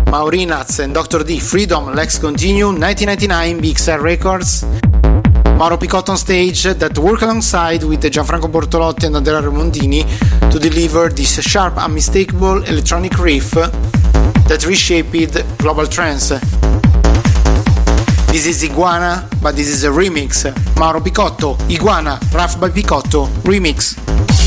Maurinats and Dr. D, Freedom, Lex Continue, 1999, BXR Records. Mauro Picotto on stage that work alongside with Gianfranco Bortolotti and Andrea Remondini to deliver this sharp, unmistakable electronic riff that reshaped global trance. This is Iguana, but this is a remix. Mauro Picotto, Iguana, Rough by Picotto, remix.